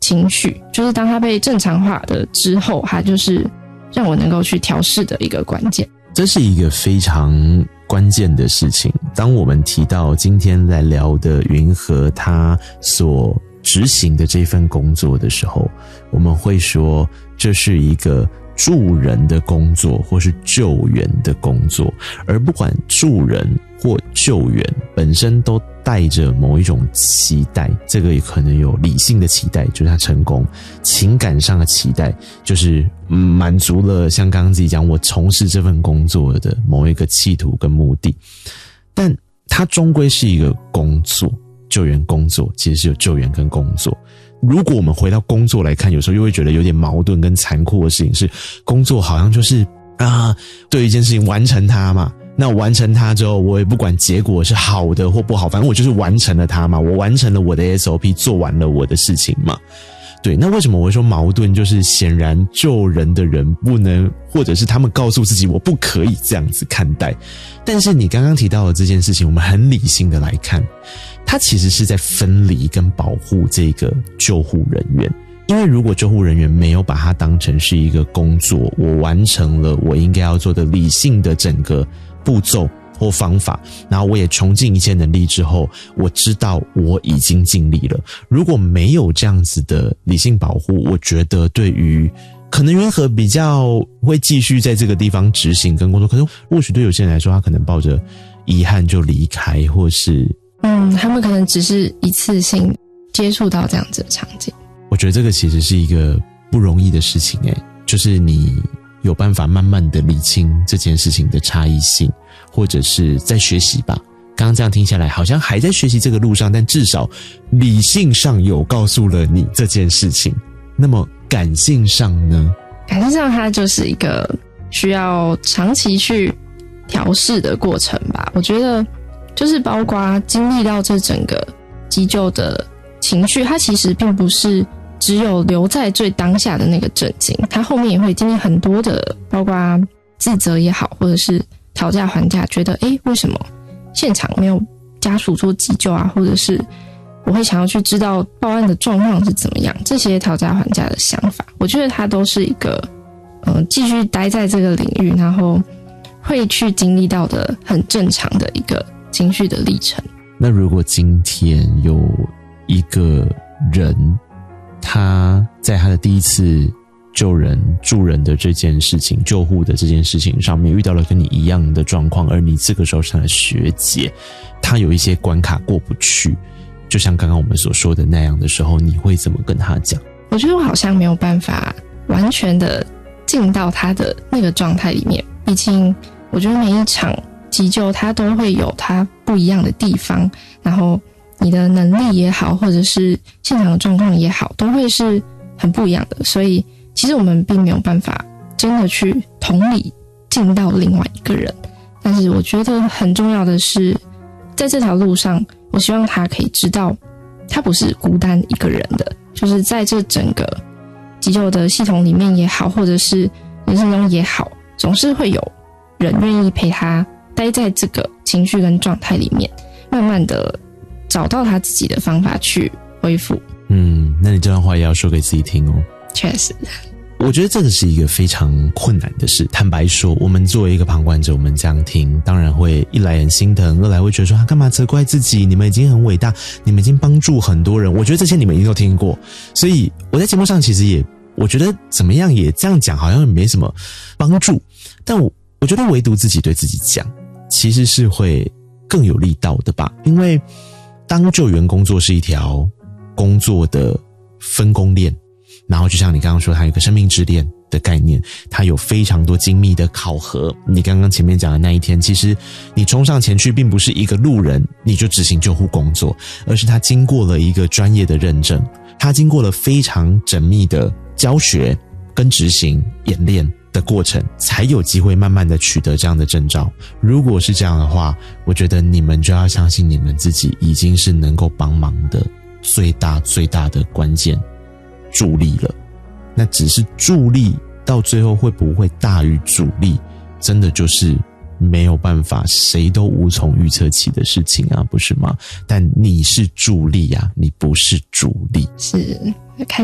情绪，就是当它被正常化的之后，它就是让我能够去调试的一个关键。 这是一个非常关键的事情。当我们提到今天来聊的云和他所执行的这份工作的时候，我们会说这是一个助人的工作或是救援的工作，而不管助人或救援本身都带着某一种期待，这个也可能有理性的期待，就是他成功，情感上的期待就是满足了像刚刚自己讲我从事这份工作的某一个企图跟目的，但它终归是一个工作，救援工作其实是有救援跟工作。如果我们回到工作来看，有时候又会觉得有点矛盾跟残酷的事情是，工作好像就是对一件事情完成它嘛，那完成它之后，我也不管结果是好的或不好，反正我就是完成了它嘛，我完成了我的 SOP， 做完了我的事情嘛。对，那为什么我会说矛盾？就是显然救人的人不能，或者是他们告诉自己我不可以这样子看待。但是你刚刚提到的这件事情，我们很理性的来看，它其实是在分离跟保护这个救护人员。因为如果救护人员没有把它当成是一个工作，我完成了我应该要做的理性的整个步骤或方法，然后我也穷尽一切能力之后，我知道我已经尽力了。如果没有这样子的理性保护，我觉得对于可能云和比较会继续在这个地方执行跟工作，可是或许对有些人来说，他可能抱着遗憾就离开，或是他们可能只是一次性接触到这样子的场景。 我觉得这个其实是一个不容易的事情就是你有办法慢慢的理清这件事情的差异性，或者是在学习吧。刚刚这样听下来好像还在学习这个路上，但至少理性上有告诉了你这件事情。那么感性上呢？ 感性上它就是一个需要长期去调试的过程吧。我觉得就是包括经历到这整个急救的情绪，它其实并不是只有留在最当下的那个震惊，它后面也会经历很多的，包括自责也好，或者是讨价还价，觉得为什么现场没有家属做急救啊，或者是我会想要去知道报案的状况是怎么样，这些讨价还价的想法，我觉得它都是一个继续待在这个领域，然后会去经历到的很正常的一个情绪的历程。 那如果今天有一个人，他在他的第一次救人助人的这件事情，救护的这件事情上面遇到了跟你一样的状况，而你这个时候是他的学姐，他有一些关卡过不去，就像刚刚我们所说的那样的时候，你会怎么跟他讲？ 我觉得我好像没有办法完全的进到他的那个状态里面，毕竟我觉得每一场急救它都会有它不一样的地方，然后你的能力也好，或者是现场的状况也好，都会是很不一样的，所以其实我们并没有办法真的去同理进到另外一个人。但是我觉得很重要的是，在这条路上，我希望他可以知道他不是孤单一个人的，就是在这整个急救的系统里面也好，或者是人生中也好，总是会有人愿意陪他待在这个情绪跟状态里面，慢慢的找到他自己的方法去恢复。 那你这段话也要说给自己听哦。 确实， 我觉得这个是一个非常困难的事。坦白说，我们作为一个旁观者，我们这样听，当然会一来很心疼，二来会觉得说他干嘛责怪自己？你们已经很伟大，你们已经帮助很多人。我觉得这些你们一定都听过，所以我在节目上其实也，我觉得怎么样也这样讲，好像也没什么帮助。但我觉得唯独自己对自己讲，其实是会更有力道的吧。因为当救援工作是一条工作的分工链，然后就像你刚刚说，它有一个生命之链的概念，它有非常多精密的考核。你刚刚前面讲的那一天，其实你冲上前去并不是一个路人你就执行救护工作，而是它经过了一个专业的认证，它经过了非常缜密的教学跟执行演练的过程，才有机会慢慢的取得这样的证照。如果是这样的话，我觉得你们就要相信你们自己已经是能够帮忙的最大的关键助力了。那只是助力到最后会不会大于主力，真的就是没有办法，谁都无从预测起的事情啊，不是吗？但你是助力啊，你不是主力。 是